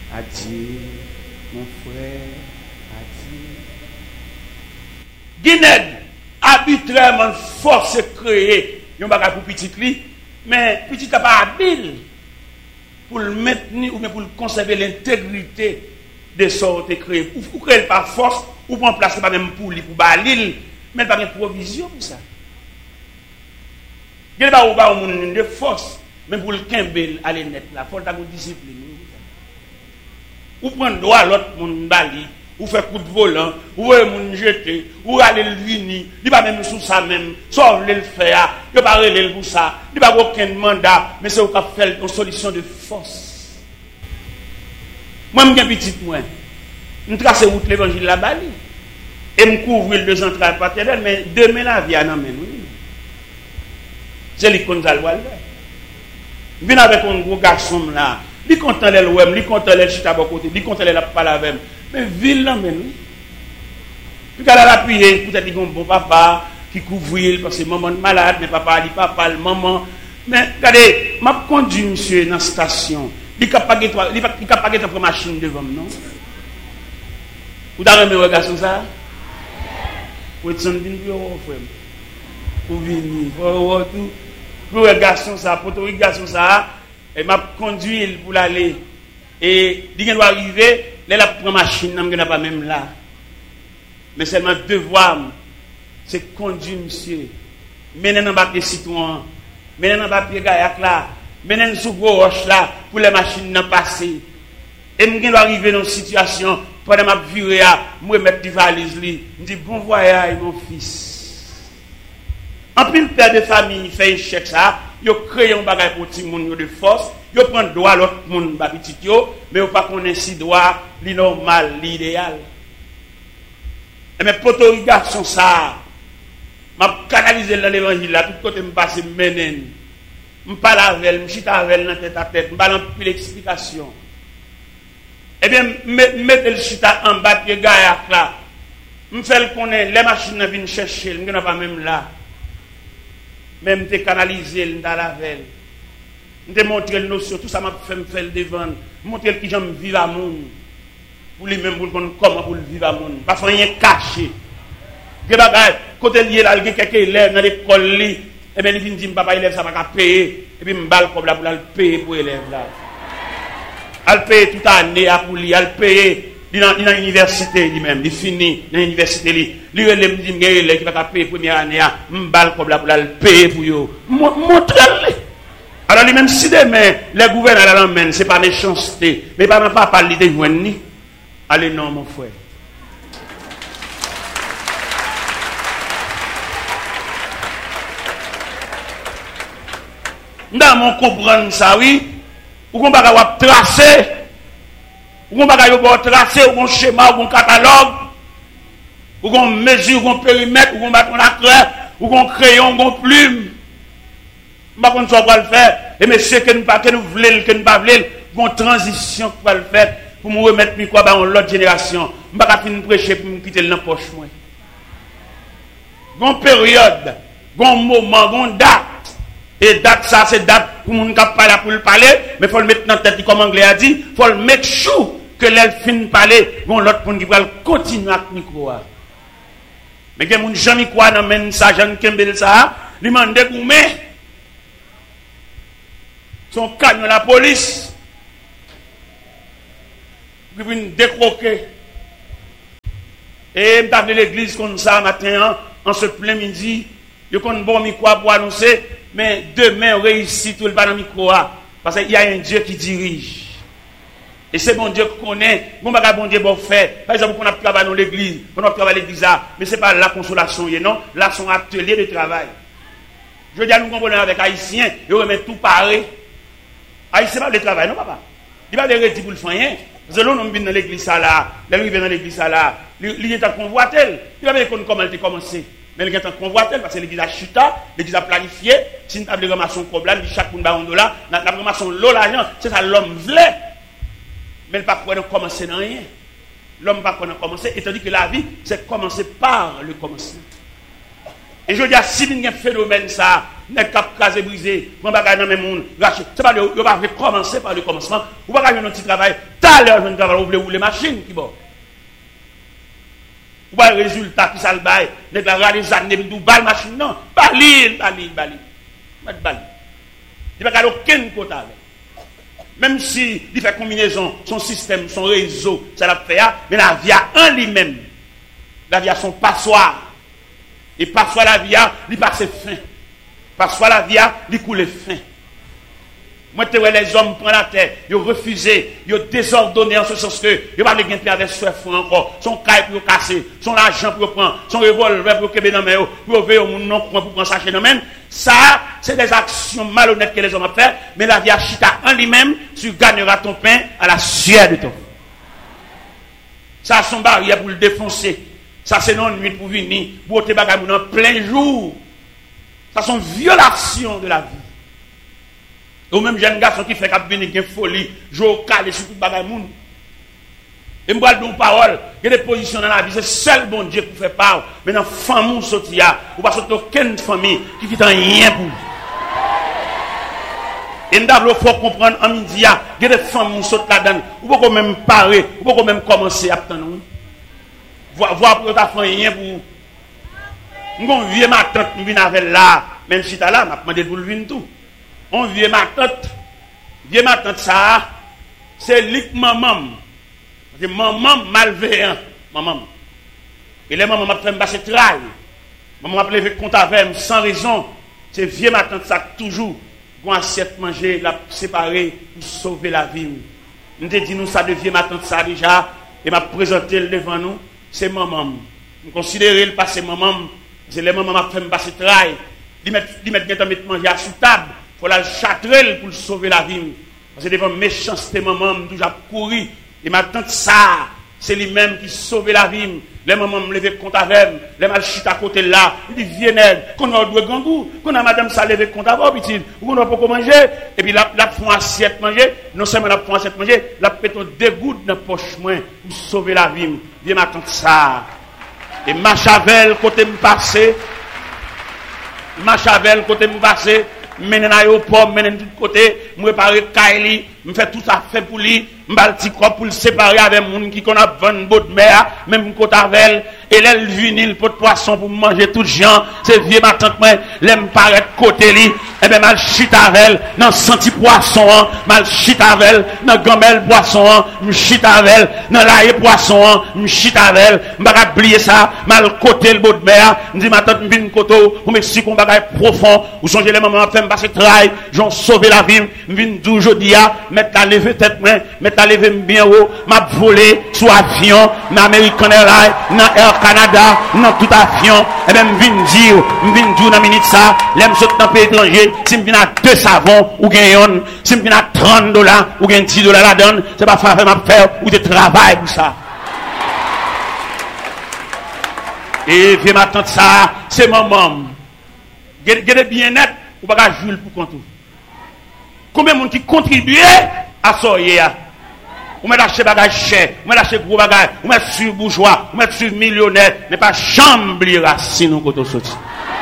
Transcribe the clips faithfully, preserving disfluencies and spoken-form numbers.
Adieu, mon frère, adieu. Guinée, arbitrairement, force créée, il y a un pour petit li, mais petit n'a pas habile pour le maintenir ou bien pour conserver l'intégrité de sortes créées. Ou créer par force, ou prendre place pas même pour lui, pour balil, mais pas de provision pour ça. Il n'y a pas de force, mais pour le kembel aller net là, il faut avoir une discipline. Ou prendre droit à l'autre monde bali, ou faire coup de volant, ou moun jeter, ou aller le vini, il pas même sous ça même, soit le faire, il pas relé pour ça, il pas aucun mandat, mais c'est au cap faire une solution de force. Moi me petit moi, me tracer route l'évangile la bali et me couvrir deux entrailles paternelles, mais demain la vie à nan men oui. C'est lui qu'on zal wal. Vinn avec un gros garçon là. Li content les ouem, li content les chita bon côté, li content les la parler avec. Mais ville là men oui. Puis qu'elle a appuyé, peut-être il bon papa qui couvrir parce que maman malade, mais papa dit papa, le maman. Mais regardez, m'a conduit monsieur dans station. Il capable il il capable de prendre machine devant non. Vous avez un regard sur ça? Vous êtes en train de dire frère. Pour venir, pour tout pour le garçon ça, pour le garçon ça, et m'a conduit pour l'aller. Et il doit arriver, là la prend machine, n'a pas même là. Mais c'est mon devoir, c'est conduire monsieur. Mener dans bas des citoyens, mener dans bas pied gaillac là, mener sous gros roche là pour les machines n'en passer. Et je dois arriver dans une situation pendant ma vie à moi mettre des valises li, me dit bon voyage mon fils. En plus, le père de famille fait échec ça, il crée un bagage pour tout le monde de force, il prend droit à l'autre monde, mais il pas connaître si droit, li normal, l'idéal. Et mes potos garçons ça, m'a canalisé dans l'évangile là, tout côté me passe menen. Me parle avec, me chita avec dans tête à tête, me parle plus l'explication. Eh bien, mettez le chita en bas de gaillac là. Me fait le connaître, les machines viennent chercher, me n'a pas même là. Même te canaliser dans la veille. Te montrer le notion, tout ça m'a fait me faire le devant. Montrer qui j'aime vivre à monde. Pour lui même pour comment pour le vivre à monde. Pas rien caché. Que bagay, côté lié là, il y a quelques élèves dans l'école li, et bien il vient dire papa élève ça va payer et puis m'bal comme là pour le payer pour élève là. Elle paye toute année pour lui, elle paye dans l'université lui-même, il finit dans l'université lui. Lui il me dit m'gay qui va payer première année, m'bal comme là pour le payer pour yo. Montre-le. Alors lui même si demain les gouverneurs l'emmènent, c'est pas méchanceté, mais pas même pas parler de joindre ni. Allez non mon frère. Dans mon comprendre ça oui, ou qu'on va tracer, ou qu'on va tracer, ou qu'on schéma, ou qu'on catalogue, ou qu'on mesure, ou qu'on périmètre, ou qu'on bat la clair, ou qu'on crayon, ou qu'on plume. Pas qu'on soit le faire, et monsieur que nous pas que nous voulons, que nous pas voulons, une transition pour le faire, pour me remettre mi quoi dans l'autre génération. Je pas finir prêcher pour me quitter dans poche moi. Gon période, gon moment, gon date. Et date ça c'est date pour moun k'ap parler pour le parler, mais faut le mettre dans tête comme anglais a dit, faut le make sure que l'elle fin parler, gon l'autre monde qui va continuer avec micro. Mais que moun jamais quoi dans men ça Jean Kembel ça, lui mande goumé. Son camion la police. Qui vient décroquer. Et m't'a appelé l'église comme ça matin en ce plein midi, je connais bon micro pour annoncer. Mais demain, on réussit tout le bas dans le micro. Parce qu'il y a un Dieu qui dirige. Et c'est bon Dieu qui connaît. Bon, bah, bon Dieu, bon fait. Par exemple, on a travaillé dans l'église. On a travaillé à l'église. Mais ce n'est pas la consolation, non. Là, c'est un atelier de travail. Je dis à nous comprenons avec Haïtiens. Et on remet tout pareil. Haïtien, pas de travail, non, papa. Il va de redire pour le faire. Parce que l'on vient dans l'église, là. Là, il vient dans l'église, là. Il est en convoitel. Il va voir comment elle a commencé. Mais il y a un convoitel parce que l'église a chuta, l'église a planifié. Si nous avons ramassé un problème, chaque monde a un dollar, nous avons ramassé l'eau l'argent. C'est ça l'homme voulait. Mais il ne peut pas commencer dans rien. L'homme ne peut pas commencer. Et tandis que la vie, c'est commencer par le commencement. Et je dis à si il y a un phénomène ça, n'est cap casé brisé, mon bagage dans même monde, raché. C'est pas le va commencer par le commencement, ou pas un petit travail, t'as l'heure je travail, vous voulez rouler machine qui bon. Ou pas le résultat qui ça le bail, n'est pas les années de balle machine non, balil, balil, balil. Mettre balil. Il n'y a pas aucun côté avec. Même si il fait combinaison, son système, son réseau, ça l'a fait, mais la vie a en lui-même. La vie a son passoire. Et passoire la vie a, il passe fin. Passoire la vie a, il coule fin. Moi, tu vois, les hommes prennent la terre, ils ont refusé, ils ont désordonné en ce sens que, ils n'ont pas de avec soif encore, son caille pour casser, son argent pour prendre, son revolver pour kéber dans les mains, pour ouvrir au monde non pour prendre sachet dans les mains. Ça, c'est des actions malhonnêtes que les hommes ont fait, mais la vie a chita en lui-même, tu gagneras ton pain à la sueur de ton. Ça, son barrière pour le défoncer. Ça, c'est non nuit pour venir, pour te bagager en plein jour. Ça, sont violations de la vie. Ou même jeune garçon qui fait qu'à venir une folie, jouer calé sur tout bagage monde. Et me parle d'une parole, il y a des positions dans la vie, c'est seul bon Dieu pour faire part. Mais dans la famille sortie ou pas sortir aucune famille qui fait rien pour. Et nous devons comprendre en midi, il y a des familles qui sortent là-dedans, ou pas même parer, ou pas même commencer à attendre. Voir voir pour ta famille rien pour. Nous vieux ma tante nous vient avec là, même si tu là, m'a demandé pour le venir tout. On vient ma tante, vient ma tante ça, c'est lik maman. C'est maman malveillant, maman. Et les mamans m'a fait me passer travail. Maman m'a levé compte avec sans raison. C'est vieux ma tante ça toujours pour assiette manger, la séparer pour sauver la vie. Nous te dit nous ça devient ma tante ça déjà et m'a présenté le devant nous, c'est maman. Nous considérer le passé maman, c'est les mamans m'a fait me passer travail. Ils mettent ils mettent bien mettre manger à sous table. Il faut la châtrer pour sauver la vie. Parce que devant méchanceté, maman, je toujours couru. Et ma tante, ça, c'est lui-même qui sauve la vie. Les mamans me lever compte avec elle. Les mal chute à côté là. Il dit, viens, qu'on a deux gangous. Qu'on a madame ça lever compte avec elle. Petit, ou qu'on a pas manger. Et puis, la, la font assiette manger. Non seulement la font assiette manger, la péton deux gouttes dans la poche moins pour sauver la vie. Viens, ma tante, ça. Et ma chavel, côté me passer. Ma chavel, côté me passer. Menen aéroport, menen de tout côté, me préparer Kaili, me fait tout ça fait pour lui, m'bal petit corps pour le séparer avec moun qui connaît vingt bottes de mer, même côté avec et elle vinil pot de poisson pour manger tout gens, c'est vieux ma tante moi, l'aime paraître côté li, et ben mal chute avec elle, dans senti poisson, mal chute avec elle, dans gamelle poisson, me chute avec elle, dans l'ail poisson, me chute avec elle, m'baka oublier ça, mal côté le bout de mer, me dit ma tante m'vin koto, pour m'expliquer qu'on bagay profond, ou songez les mamans fait m'passer travail, j'en sauver la vie, m'vin dou jodi a, mettre la lever tête moi, mettre la lever bien haut, m'a volé sous avion, dans American Airlines, dans Air Canada, dans tout avion, et même m'vin dire, m'vin dire dans minute ça, l'aime saute dans pays étranger, si m'vin à deux savons ou gagne, si m'vin à trente dollars ou gagne dix dollars la donne, c'est pas faire m'a faire ou de travail pour ça. Et viens ma tante ça, c'est maman. Gardez bien net, ou pas jouer pour compte. Combien de monde qui contribue à ça hier? Ou met acheter bagage cher, ou met acheter gros bagage, ou met sur bourgeois, ou met sur millionnaire, mais pas chambre racine au côté sorti.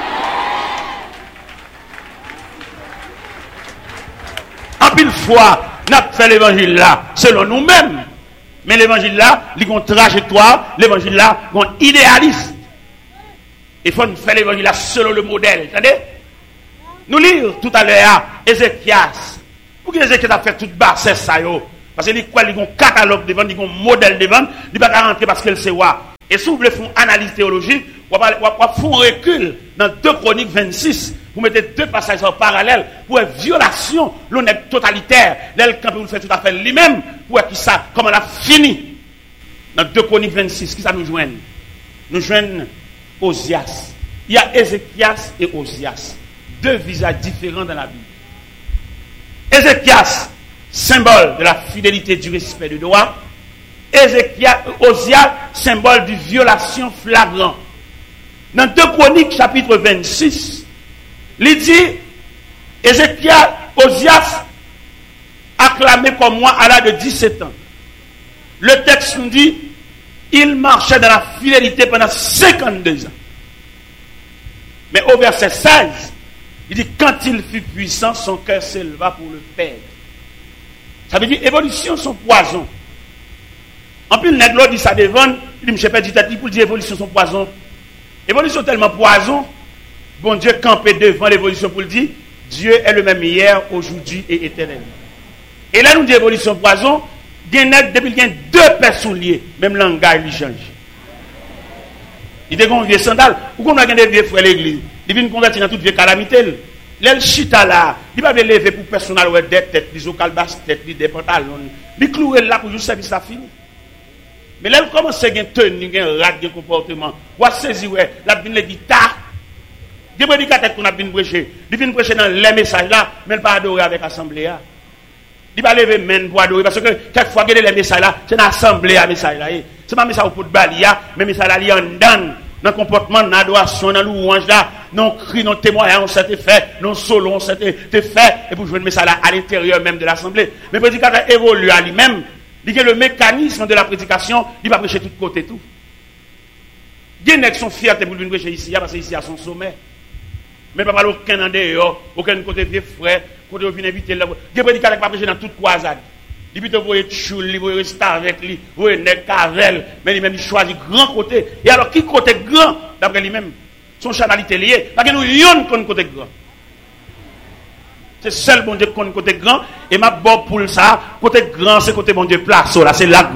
En pile fois, n'a fait l'évangile là, selon nous-mêmes. Mais l'évangile là, il y a une trajectoire, l'évangile là, il y a un idéaliste. Il faut faire l'évangile là selon le modèle. Attendez? Nous lire tout à l'heure Ézéchias. Pour que Ézéchias a fait toute basse ça yo. Parce que il y a un catalogue devant, il y a un modèle devant, il ne va pas rentrer parce qu'elle sait quoi. Et si vous voulez faire une analyse théologique, vous allez faire un recul dans deux Chroniques vingt-six, vous mettez deux passages en parallèle pour une violation, l'honnête totalitaire, l'aile quand vous le faites tout à fait lui-même, pour qui ça, comment on a fini. Dans deux Chroniques vingt-six, qui ça nous joigne? Nous joignons Osias. Il y a Ézéchias et Osias. Deux visages différents dans la Bible. Ézéchias, symbole de la fidélité, du respect du droit. Ézéchias, Osias, symbole de violation flagrante. Dans deux Chroniques, chapitre vingt-six, il dit, Ézéchias, Osias, acclamé comme moi à l'âge de dix-sept ans. Le texte nous dit, il marchait dans la fidélité pendant cinquante-deux ans. Mais au verset seize, il dit, quand il fut puissant, son cœur s'éleva pour le perdre. Ça veut dire, évolution, son poison. En plus, le nègre dit ça devant, il dit, je ne sais pas, il pour dire, évolution, son poison. Évolution tellement poison, bon Dieu campé devant l'évolution pour le dire, Dieu est le même hier, aujourd'hui et éternellement. Et là, nous dit évolution poison, depuis qu'il y a deux personnes liées, même le langage lui change. Il y a des vieux sandales, ou qu'on a des vieux frères l'église, il vient convertir dans toute vieille calamité. L'el chita là, il va lever pour personne à des têtes, des ocalbas têtes, des pantalons, il cloue là pour juste service ça fini. Mais là, il commence à tenir, un rat de comportement. Ou à saisir, la vine les guitares. Des prédicateurs qu'on a bien prêché. Il vient prêcher dans les messages là, mais il ne pas adorer avec l'assemblée. Il va lever main pour adorer. Parce que quelquefois, il y a les messages là, c'est une assemblée à message là. C'est pas un message pour le balia, mais un message là, il y a un dan. Dans le comportement, dans l'adoration, dans le louange là, non cri, non témoignage, on s'est fait, non solo, on s'est fait, et pour jouer le message là à l'intérieur même de l'assemblée. Mais le prédicateur évolue à lui-même. Il y a le mécanisme de la prédication, il va prêcher de tous côtés tout. Il y a qui sont fiers pour venir prêcher ici, parce que ici à son sommet. Mais pas aucun en dehors, aucun côté vieux frère, côté où vient inviter là. Il y a prédicateur qui va prêcher dans toute croisade. Il peut vous être chouli, vous rester avec lui, vous êtes cavel, mais lui-même il choisit grand côté. Et alors qui côté grand d'après lui-même, son chanalité liée, parce que nous yon qu'on côté grand. C'est seul bon Dieu qu'on côté grand et ma bob pour ça, côté grand c'est côté bon Dieu place là, c'est là.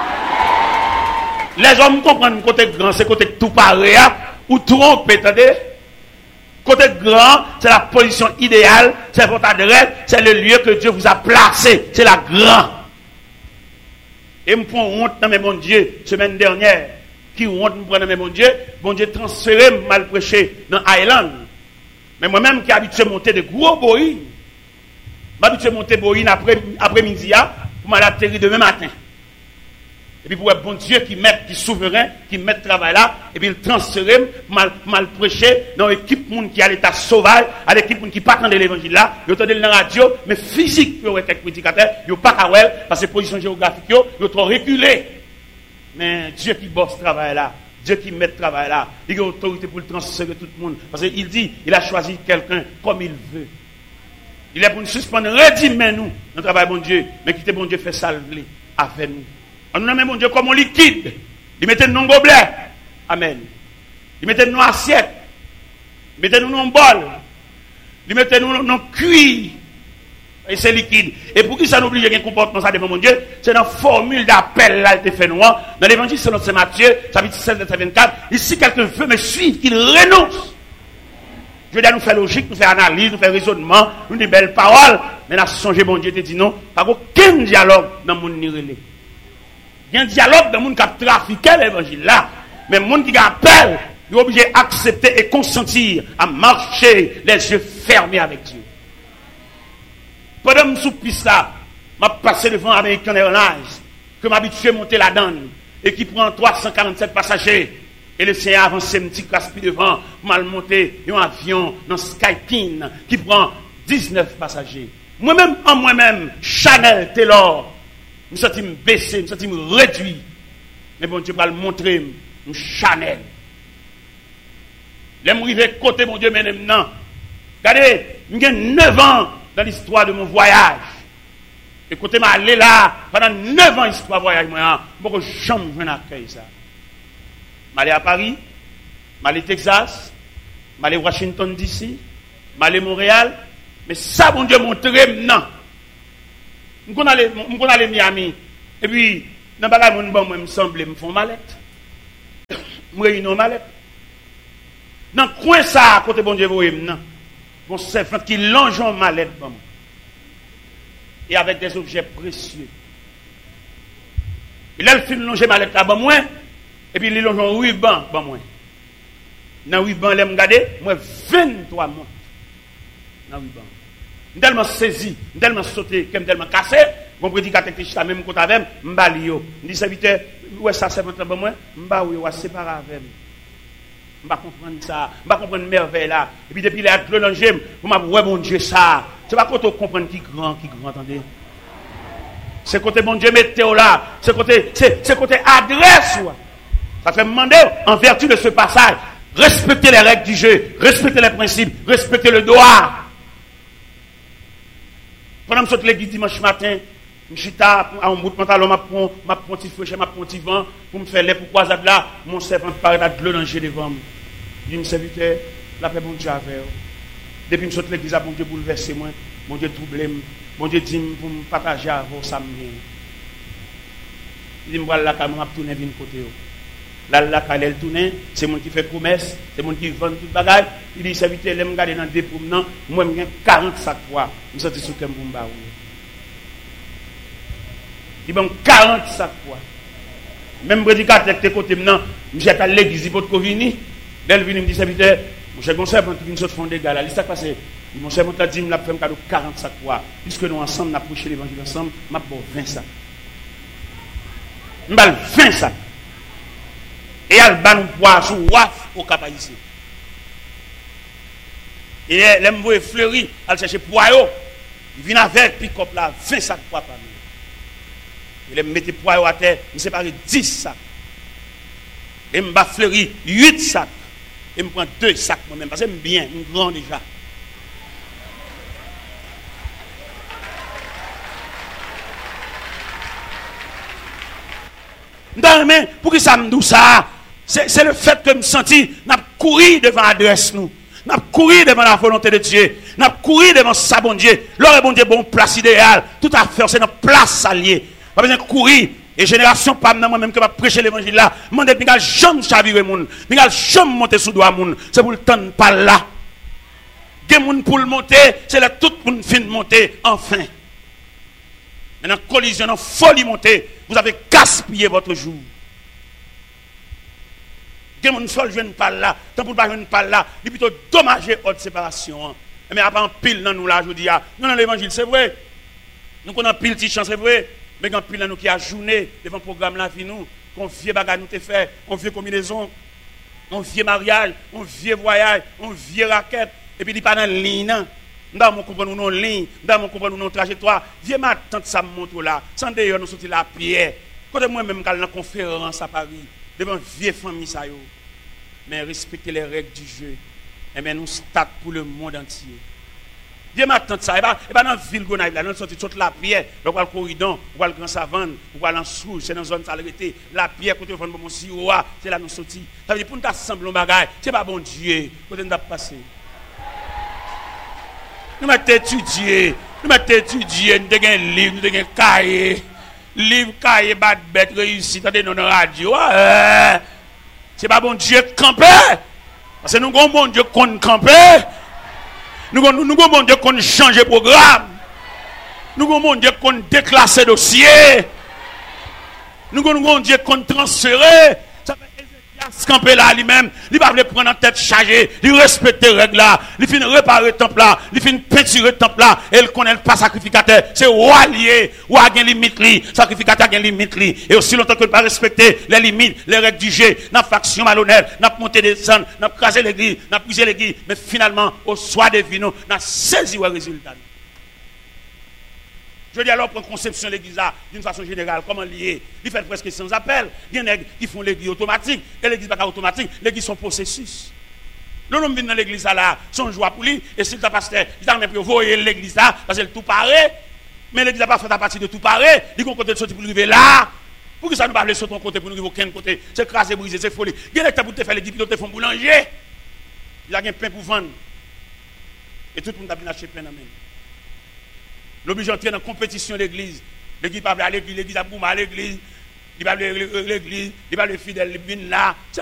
Les hommes comprennent côté grand c'est côté tout pareil ou trompe, attendez. Côté grand, c'est la position idéale, c'est votre adresse, c'est le lieu que Dieu vous a placé, c'est la grande. Et me prend honte dans mes bon Dieu, semaine dernière, qui honte me prend dans mes bon Dieu, bon Dieu transféré, mal prêché dans Island. Mais moi-même qui habitué à monter de gros boïnes, m'habitué à monter boïnes après, après-midi, pour m'atterrir demain matin. Et puis pour un bon Dieu qui met, qui est souverain, qui met le travail là, et puis il transfère, mal, mal prêché, dans l'équipe monde qui a l'état sauvage, à l'équipe monde qui pas dans l'évangile là, il entendait dans la radio, mais physique, il y a quelques prédicateurs, il n'y a pas qu'à voir, parce que position géographique, il y a trop reculé. Mais Dieu qui bosse ce travail là, Dieu qui met le travail là, il a autorité pour le transférer tout le monde. Parce qu'il dit, il a choisi quelqu'un comme il veut. Il est pour nous suspendre, redimez nous, dans le travail bon Dieu, mais quittez bon Dieu fait salver avec nous. On nous met mon Dieu comme un liquide. Il mettait nous dans gobelet. Amen. Il mettait nous dans assiette. Il mettait nous dans bol. Il mettait nous dans cuir. Et c'est liquide. Et pour qui ça nous oblige à un comportement ça devant mon Dieu, c'est dans la formule d'appel là qui fait noir. Dans l'évangile selon Saint Matthieu, chapitre seize, verset vingt-quatre, ici quelqu'un veut me suivre, qu'il renonce. Je veux dire, nous faire logique, nous faire analyse, nous faire raisonnement, nous des belles paroles. Mais là, changer mon Dieu te dit non, pas aucun dialogue dans mon nirélé. Il y a un dialogue dans le monde qui a trafiqué l'évangile là. Mais le monde qui appelle, il est obligé d'accepter et consentir à marcher les yeux fermés avec Dieu. Pendant que je suis piste là, je passé devant American Airlines, que m'habitué à monter la donne, et qui prend trois cent quarante-sept passagers. Et le Seigneur a avancé un petit caspi devant, pour mal monter un avion dans Skyteam, qui prend dix-neuf passagers. Moi-même, en moi-même, Chanel Taylor, je me sens baissé, je me sens réduit. Mais bon Dieu va le montrer, je Chanel. Je suis côté mon Dieu maintenant. Regardez, j'ai neuf ans dans l'histoire de mon voyage. Et côté m'a allé là, pendant neuf ans l'histoire de voyage, moi, je ne peux jamais accueillir ça. Je suis allé à Paris, je suis allé au Texas, je suis allé à Washington D C, je suis allé à Montréal. Mais ça, bon Dieu, montre maintenant. Je suis allé à Miami. Et puis, dans le bagage, moi, me semble, me font mallette. Je réunis une mallette. Dans le coin, ça, à côté bon Dieu, vous voyez maintenant. Mon servant qui longe en mallette. Et avec des objets précieux. Et là, il fait longer mallette là, bon, moi. Et puis, il longe en ruban, bon, moi. Dans le ruban, il me regarde, moi, vingt-trois mois. Dans le ruban. Je suis tellement saisi, je suis tellement sauté, je suis tellement cassé. Mon prédicateur qui est même côté avec moi, je me dis, serviteur, où est ça, c'est votre bon moi? Je me dis, séparer avec moi. Je ne comprends pas ça, je ne comprends pas merveille là. Et puis depuis là, je l'ai pour me dire, mon Dieu, ça. C'est pas quand on comprend qui grand, qui grand, attendez. C'est côté mon Dieu, météo là. C'est côté, c'est côté adresse. Ça fait me demander, en vertu de ce passage, Respectez les règles du jeu, respectez les principes, respectez le droit. Pendant que je suis l'église dimanche matin, je suis à un bout de pantalon, je prends un petit feu, je prends un petit vent, pour me faire les pour croiser là, mon servant paraît de l'eau dans le devant moi. Je dis, mon serviteur, la paix, bon Dieu, avec vous. Depuis que je suis l'église, bon Dieu bouleversé moi, bon Dieu troublé moi, bon Dieu dit pour me partager avec vous, ça me vient. Il dit, je vais là, je vais tourner vers côté. Là, là, quand elle tourne, c'est mon qui fait promesse, c'est mon qui vend tout le bagage. Il dit, serviteur, je vais me garder dans deux promenants, moi, je quarante sacs poids. Je suis sorti sur le Kembumba. Il dit, quarante sacs poids. Même prédicateur qui est côté maintenant, je suis à l'église, il faut que venir. Là, il vient me dit, serviteur, mon cher conseil, quand tu viens de fond des gars, là, il s'est passé. Mon cher conseil, dit, il m'a fait un cadeau quarante sacs poids. Puisque nous, ensemble, nous avons prêché l'évangile ensemble, je vais vingt sacs. Je vais vingt sacs. Et elle va nous boire sous waf au cap ici. Et elle me voit fleurir, elle cherche poireau. Il vient avec pick-up là, vingt sacs de poids par nous. Il me met poireau à terre, il me sépare dix sacs. Et me va fleurir huit sacs. Et me prend deux sacs moi-même, parce que j'aime bien, je suis grand déjà. Non, mais pour que ça me dise ça? C'est le fait que je me senti, n'a couru devant l'adresse nous. N'a couru devant la volonté de Dieu. N'a couru devant sa bon Dieu. L'heure bon Dieu, bon place idéal. Tout à fait, c'est notre place alliée. Pas besoin de courir. Et génération, pas moi-même que va prêcher l'évangile là. Je ne vais jamais chavirer moun. Je ne vais jamais monter sous doigt moun. C'est pour le temps pas là. Des moun pour le monter, c'est là tout le monde fin de monter, enfin. Maintenant, collision, folie monter. Vous avez gaspillé votre jour. Que mon seul jeune parle là, tant pour pas jeune parle là, il est plutôt dommagé haute séparation. Mais après en pile dans nous là, je dis, non, non, l'évangile, c'est vrai. Nous qu'on a pile petite chance, c'est vrai. Mais quand pile dans nous qui a journée devant le programme là, nous, qu'on vieux bagage nous te fait, on vieux combinaison, on vieux mariage, on vieux voyage, on vieux raquette, et puis il pas dans ligne. Dans mon comprendre nous non ligne, dans mon comprendre nous non trajectoire. Viens ma tante ça montre là, sans d'ailleurs nous sortir la pierre. Quand moi même dans la conférence à Paris, devant vieille famille ça yo. Mais respecter les règles du jeu. Et bien nous start pour le monde entier. Viens ma tante ça, et pas et pas dans la ville Gonaïve là, nous sortir toute la pierre, on va le corridon, on va le grand savane, on va l'ensouche, c'est dans zone salubrité, la pierre côté vendre mon sirop, c'est là nous sortir. Ça veut dire pour nous assembler un bagage, c'est pas bon Dieu, côté nous passer. Nous m'avons étudié, nous m'avons étudié, nous avons un livre, nous avons un cahier, livre, cahier, bad bête, réussi, dans nos radios. Ouais. C'est pas bon Dieu camper. Parce que nous avons bon Dieu qu'on camper. Nous avons bon Dieu qu'on change programme. Nous avons bon Dieu qu'on déclasse dossier. Nous avons bon Dieu qu'on transfère. Ça fait Ézéchias camper là lui-même. Il va prendre en tête chargée. Il respecte les règles là. Il finit réparer le temple là. Il finit peinturer le temple là. Et il connaît pas sacrificateur. C'est roi lié. Ou a une limite li. Sacrificateur a une limite li. Et aussi longtemps que ne pas respecter les limites, les règles du jeu, n'a faction malhonnête, n'a monté des sangs, n'a crasé l'église, n'a brisé l'église. Mais finalement, au soir des vins, n'a saisi le résultat. Je dis alors, pour conception de l'église là, d'une façon générale, comment lier? Il fait presque sans appel. Il y en a qui font l'église automatique. Et l'église n'est pas automatique, l'église sont processus. Le nom vient dans l'église là, son joie pour lui. Et si le pasteur, il a même pu voyer l'église là, parce que tout paraît. Mais l'église n'a pas fait à partir de tout paraît. Il y a un côté de sortir pour arriver là. Pour que ça ne pas aller sur ton côté, pour nous arriver aucun côté. C'est crasé, brisé, c'est folie. Il y a des pour te faire l'église, puis te font boulanger. Il y a un pain pour vendre. Et tout le monde a bien acheté pain dans la main. L'obligé d'entrer dans la compétition de l'église. L'église va aller à l'église, l'église a boum à l'église. Il va aller à l'église, il va aller fidèle, il vient là. C'est